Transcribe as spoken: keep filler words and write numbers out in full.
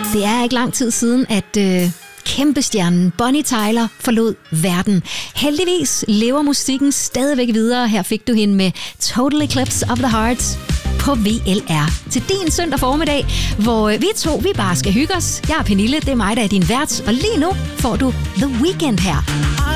Det er ikke lang tid siden, at øh, kæmpestjernen Bonnie Tyler forlod verden. Heldigvis lever musikken stadigvæk videre. Her fik du hende med Total Eclipse of the Heart på V L R til din søndag formiddag, hvor vi to vi bare skal hygge os. Jeg er Pernille, det er mig, der er din vært, og lige nu får du The Weeknd her.